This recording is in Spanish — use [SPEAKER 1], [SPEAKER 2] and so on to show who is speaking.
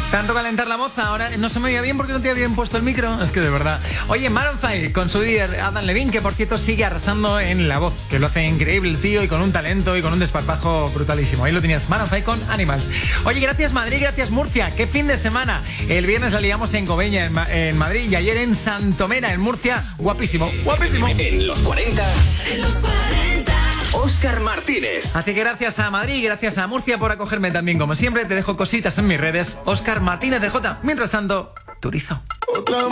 [SPEAKER 1] Tanto calentar la moza, ahora no se me oía bien porque no te había bien puesto el micro. Es que de verdad. Oye, Maroon 5 con su líder Adam Levine, que por cierto sigue arrasando en la voz, que lo hace increíble el tío y con un talento y con un desparpajo brutalísimo. Ahí lo tenías, Maroon 5 con Animals. Oye, gracias Madrid, gracias Murcia. Qué fin de semana. El viernes la liamos en Cobeña, en Madrid, y ayer en Santomera, en Murcia. Guapísimo, guapísimo.
[SPEAKER 2] En los 40. En los 40. Óscar Martínez.
[SPEAKER 1] Así que gracias a Madrid y gracias a Murcia por acogerme también, como siempre. Te dejo cositas en mis redes. Óscar Martínez DJ. Mientras tanto, Turizo.